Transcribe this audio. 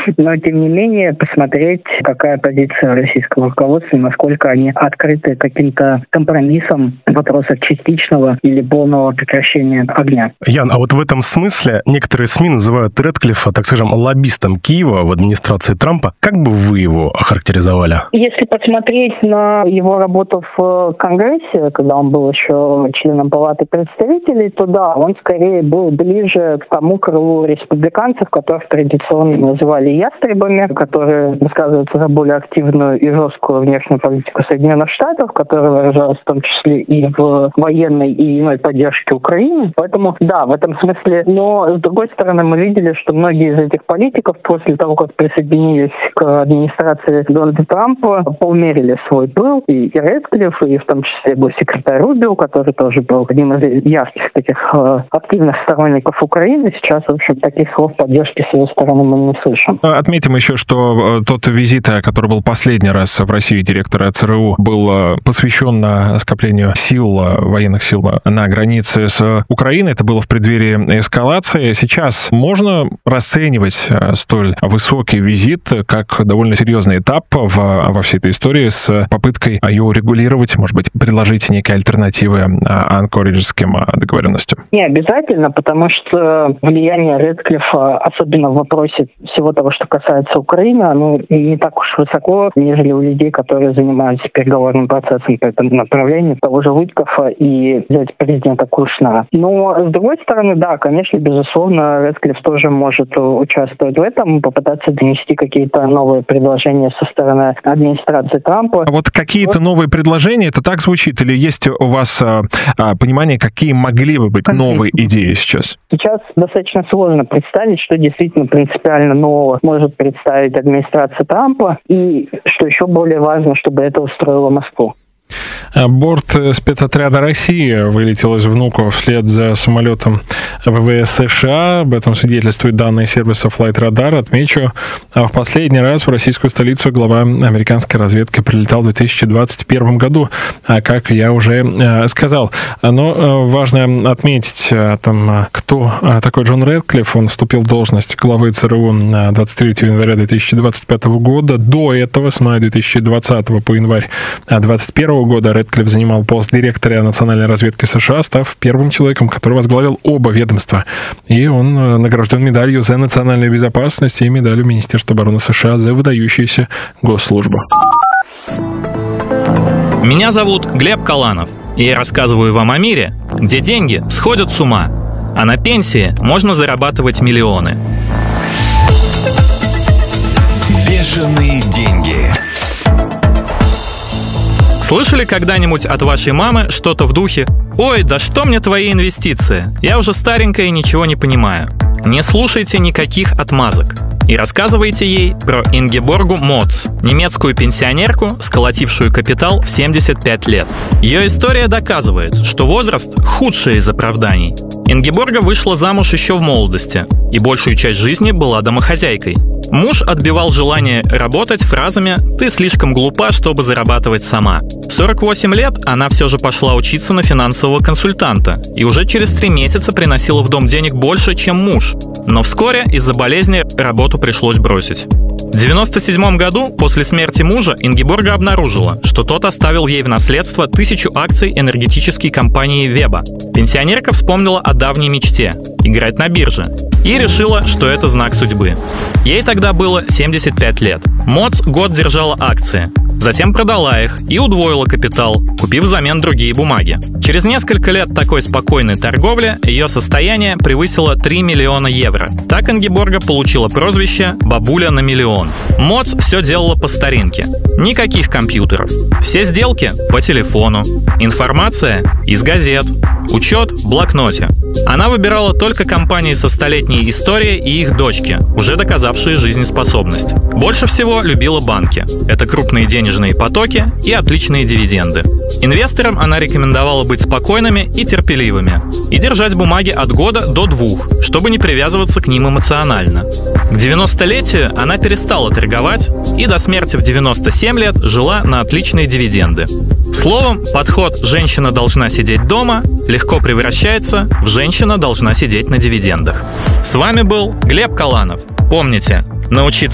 Но, тем не менее, посмотреть, какая позиция российского руководства, насколько они открыты каким-то компромиссам в вопросах частичного или полного прекращения огня. Ян, а вот в этом смысле некоторые СМИ называют Рэдклиффа, так скажем, лоббистом Киева в администрации Трампа. Как бы вы его охарактеризовали? Если посмотреть на его работу в Конгрессе, когда он был еще членом Палаты представителей, то да, он скорее был ближе к тому крылу республиканцев, которых традиционно называли ястребами, которые высказываются за более активную и жесткую внешнюю политику Соединенных Штатов, которая выражалась в том числе и в военной и иной поддержке Украины. Поэтому да, в этом смысле. Но с другой стороны, мы видели, что многие из этих политиков после того, как присоединились к администрации Дональда Трампа, поумерили свой пыл. И Рэдклифф, и в том числе госсекретарь Рубио, который тоже был одним из ярких таких активных сторонников Украины. Сейчас, в общем, таких слов поддержки с его стороны мы не слышим. Отметим еще, что тот визит, который был последний раз в России директора ЦРУ, был посвящен скоплению сил, военных сил на границе с Украиной. Это было в преддверии эскалации. Сейчас можно расценивать столь высокий визит как довольно серьезный этап во всей этой истории с попыткой ее урегулировать, может быть, предложить некие альтернативы анкориджским договоренностям? Не обязательно, потому что влияние Рэдклиффа, особенно в вопросе всего того, что касается Украины, оно не так уж высоко, нежели у людей, которые занимаются переговорным процессом по этому направлению, того же Виткофа и взять президента Кушнера. Но, с другой стороны, да, конечно, безусловно, Рэдклифф тоже может участвовать в этом, попытаться донести какие-то новые предложения со стороны администрации Трампа. А вот какие-то новые предложения, это так звучит? Или есть у вас понимание, какие могли бы быть новые идеи сейчас? Сейчас достаточно сложно представить, что действительно принципиально нового может представить администрация Трампа, и, что еще более важно, чтобы это устроило Москву. Борт спецотряда России вылетел из Внуково вслед за самолетом ВВС США. Об этом свидетельствуют данные сервиса Flight Radar. Отмечу, в последний раз в российскую столицу глава американской разведки прилетал в 2021 году, как я уже сказал. Но важно отметить о том, кто такой Джон Рэдклифф. Он вступил в должность главы ЦРУ 23 января 2025 года. До этого, с мая 2020 по январь 2021 года, Рэдклифф занимал пост директора национальной разведки США, став первым человеком, который возглавил оба ведомства. И он награжден медалью за национальную безопасность и медалью Министерства обороны США за выдающуюся госслужбу. Меня зовут Глеб Каланов, и я рассказываю вам о мире, где деньги сходят с ума, а на пенсии можно зарабатывать миллионы. Бешеные деньги. Слышали когда-нибудь от вашей мамы что-то в духе «Ой, да что мне твои инвестиции? Я уже старенькая и ничего не понимаю». Не слушайте никаких отмазок. И рассказывайте ей про Ингеборгу Моц, немецкую пенсионерку, сколотившую капитал в 75 лет. Ее история доказывает, что возраст – худшее из оправданий. Ингеборга вышла замуж еще в молодости и большую часть жизни была домохозяйкой. Муж отбивал желание работать фразами «ты слишком глупа, чтобы зарабатывать сама». В 48 лет она все же пошла учиться на финансового консультанта и уже через 3 месяца приносила в дом денег больше, чем муж. Но вскоре из-за болезни работу пришлось бросить. В 1997 году, после смерти мужа, Ингеборга обнаружила, что тот оставил ей в наследство 1000 акций энергетической компании Веба. Пенсионерка вспомнила о давней мечте – играть на бирже, и решила, что это знак судьбы. Ей тогда было 75 лет. Моц год держала акции, затем продала их и удвоила капитал, купив взамен другие бумаги. Через несколько лет такой спокойной торговли ее состояние превысило 3 миллиона евро. Так Ингеборга получила прозвище «бабуля на миллион». Моц все делала по старинке. Никаких компьютеров. Все сделки по телефону. Информация из газет. Учет в блокноте. Она выбирала только компании со столетней историей и их дочки, уже доказавшие жизнеспособность. Больше всего любила банки. Это крупные денежные потоки и отличные дивиденды. Инвесторам она рекомендовала быть спокойными и терпеливыми и держать бумаги от года до 2, чтобы не привязываться к ним эмоционально. К 90-летию она перестала торговать и до смерти в 97 лет жила на отличные дивиденды. Словом, подход «женщина должна сидеть дома» легко превращается в «женщина должна сидеть на дивидендах». С вами был Глеб Каланов. Помните, научиться